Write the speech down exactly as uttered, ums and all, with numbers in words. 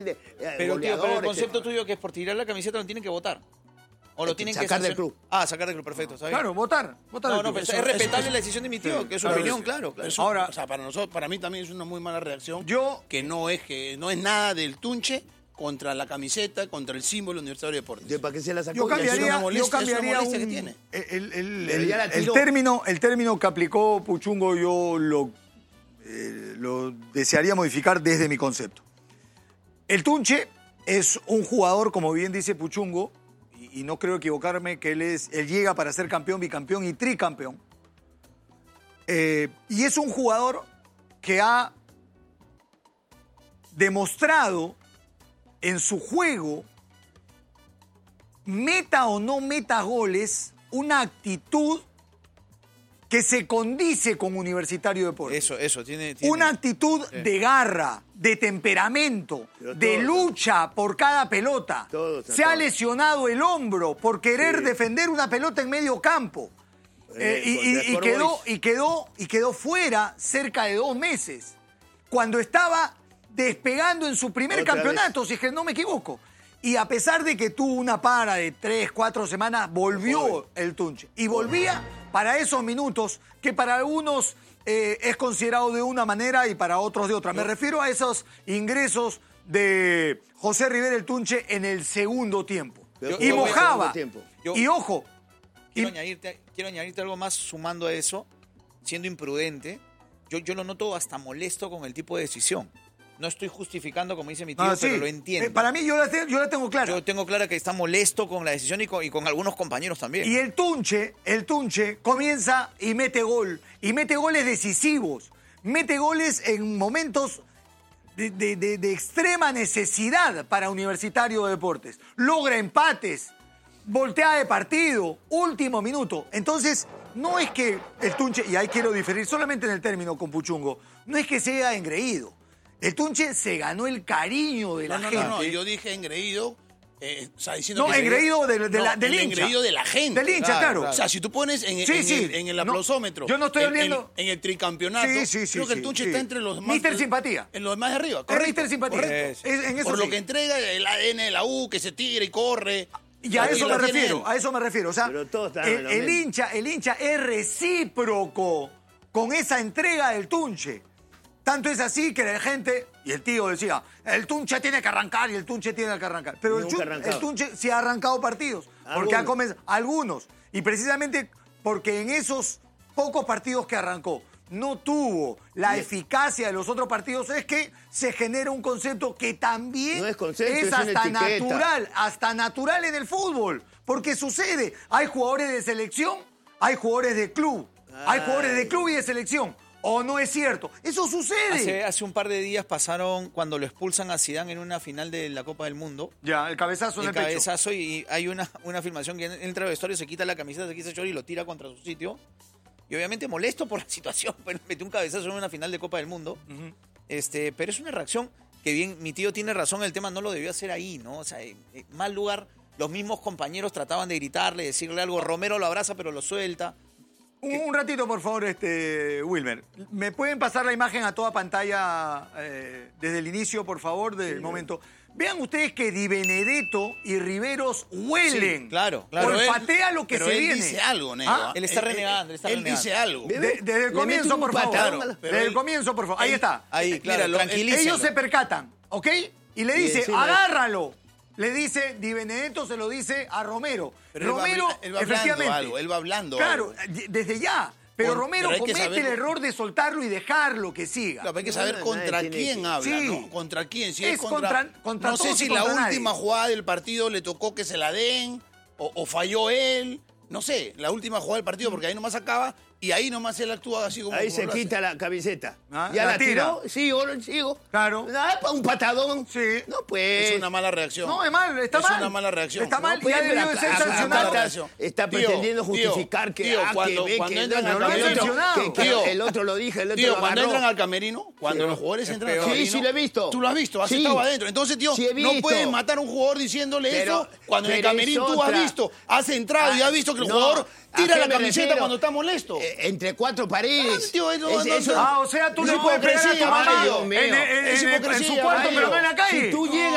de eh, Pero, tío, pero el concepto etcétera. tuyo que es por tirar la camiseta lo tienen que votar. O lo tienen Sacar que del club. Ah, sacar del club, perfecto. ¿Está bien? Claro, votar. votar No, al no, club. pero Eso- es respetable eso- la decisión de mi tío, Sí, que es su claro, opinión, sí. claro. claro. Eso, Ahora- o sea, para nosotros, para mí también es una muy mala reacción. Yo- que no es que no es nada del tunche contra la camiseta, contra el símbolo universitario de deportes. ¿De para qué se la sacó? Yo es una cambiaría, molestia- yo es una cambiaría molestia que un- tiene. el, el- Pero el- ya la el tiró. término, el término que aplicó Puchungo yo lo, eh, lo desearía modificar desde mi concepto. El Tunche es un jugador, como bien dice Puchungo, y, y no creo equivocarme, que él, es, él llega para ser campeón, bicampeón y tricampeón. Eh, y es un jugador que ha demostrado en su juego, meta o no meta goles, una actitud que se condice con Universitario de Deportes. Eso, eso, tiene... tiene- Una actitud Sí. de garra, de temperamento, Pero de todos- lucha por cada pelota. Todos, Se ha todos. lesionado lesionado el hombro por querer Sí. defender una pelota en medio campo. Eh, Eh, y, contra y- y Sport quedó, Boys. y, quedó, y quedó fuera cerca de dos meses. Cuando estaba despegando en su primer Otra campeonato, si es que no me equivoco. Y a pesar de que tuvo una para de tres, cuatro semanas, volvió Joven. el Tunche. Y volvía para esos minutos que para algunos eh, es considerado de una manera y para otros de otra. Me refiero a esos ingresos de José Rivera el Tunche en el segundo tiempo. Pero y ¿cómo fue el mojaba. segundo tiempo? Yo- Y ojo, Quiero, y- añadirte, quiero añadirte algo más sumando a eso, siendo imprudente. Yo, yo lo noto hasta molesto con el tipo de decisión. No estoy justificando, como dice mi tío, Ah, sí. pero lo entiendo. Eh, para mí yo la, te- yo la tengo clara. Yo tengo clara que está molesto con la decisión y con, y con algunos compañeros también. Y el Tunche, el Tunche comienza y mete gol. Y mete goles decisivos. Mete goles en momentos de, de- de- de extrema necesidad para Universitario de Deportes. Logra empates, voltea de partido, último minuto. Entonces, no es que el Tunche, y ahí quiero diferir solamente en el término con Puchungo, no es que sea engreído. El Tunche se ganó el cariño de la No, no, gente. no, no, yo dije engreído, eh, o sea, diciendo No, que... engreído de- de No, la- del el hincha. engreído de la gente. Del hincha, claro. O sea, si tú pones en, Sí, en sí. el, en el No, aplausómetro... yo no estoy en- hablando- En, en el tricampeonato, Sí, sí, sí, creo que el sí, Tunche sí. está entre los más... Mister Simpatía. En los más de arriba, Es correcto. Mister Simpatía. correcto. Es- en eso Por sí. lo que entrega el A D N de la U, que se tira y corre... Y a Ahí eso la me tiene refiero, él. a eso me refiero. O sea, Pero todos están el, en lo el mismo. hincha, el hincha es recíproco con esa entrega del Tunche. Tanto es así que la gente, y el tío decía, el Tunche tiene que arrancar y el Tunche tiene que arrancar. Pero el, Nunca Chu- ha arrancado. el Tunche sí ha arrancado partidos. Porque ha Algunos. comenzado, algunos. Y precisamente porque en esos pocos partidos que arrancó no tuvo la Bien. eficacia de los otros partidos, es que se genera un concepto que también No es concepto, es una hasta etiqueta. natural, hasta natural en el fútbol. Porque sucede, hay jugadores de selección, hay jugadores de club, hay Ay. jugadores de club y de selección. ¿O no es cierto? Eso sucede. Hace, hace un par de días pasaron cuando lo expulsan a Zidane en una final de la Copa del Mundo. Ya, el cabezazo en El el, cabezazo y hay una, una filmación que entra al vestuario, se quita la camiseta, se quita el short y lo tira contra su sitio. Y obviamente molesto por la situación, pero metió un cabezazo en una final de Copa del Mundo. este, pero es una reacción que bien, mi tío tiene razón, el tema no lo debió hacer ahí, ¿no? O sea, en, en mal lugar, los mismos compañeros trataban de gritarle, decirle algo, Romero lo abraza pero lo suelta. Un, un ratito, por favor, este Wilmer. ¿Me pueden pasar la imagen a toda pantalla eh, desde el inicio, por favor, del momento? Vean ustedes que Di Benedetto y Riveros huelen. Sí, claro, claro. Pero él- Olfatea lo que pero se él viene. dice algo, Nego. ¿Ah? Él está renegando, él está renegando. dice algo. De- desde el Le comienzo, mete un por favor. patadón a la- Desde el él- comienzo, por favor. Ahí él- está. Ahí, Eh, claro, mira, lo- tranquilízalo. Ellos se percatan, ¿ok? Y le Y dice, encima- agárralo. Le dice, Di Benedetto se lo dice a Romero. Pero él va Romero, habla- él va hablando efectivamente. algo, él va hablando Claro, algo. desde ya. Pero Por- Romero pero hay que comete saber- el error de soltarlo y dejarlo que siga. Claro, pero hay que No, saber no, contra nadie tiene quién que- habla, Sí. ¿no? ¿Contra quién? Si Es es, contra... contra- contra no sé todos y si la contra última nadie. jugada del partido le tocó que se la den, o, o falló él, no sé, la última jugada del partido, porque ahí nomás acaba y ahí nomás él actúa así como... Ahí como se lo hace. quita la camiseta. Ah, ya la la, tira. tiró, sigo, sigo. Claro. Ah, pa- un patadón. Sí. No, pues. Es una mala reacción. No, es mal, está es mal. una mala reacción. Está mal, No, pues, ya pero debió de ser acá- acá sancionado. está- Está Tío, pretendiendo tío, justificar que, tío, ah, cuando- que ve cuando que entran no, al no, el camerino- otro- que- que Tío, el otro lo dije, el otro Tío, lo cuando agarró. entran al camerino, cuando Sí. los jugadores entran al peor. camerino... Sí, sí lo he visto. Tú lo has visto, has Sí. estado adentro. Entonces, tío, Sí he no visto. puedes matar a un jugador diciéndole Pero- eso cuando en el pero camerino es tú has otra. visto, has entrado y Ah, has visto que el no, jugador ¿a tira qué la me camiseta refiero? cuando está molesto. Eh, entre cuatro paredes. Ah, tío, eso- Es- no, eso- no, Ah, o sea, tú Es le puedes pegar a tu hipocresía, mamá Dios en, mío. en- en- Es en- en su hipocresía, cuarto, Mario. pero no en la calle. Si tú llegas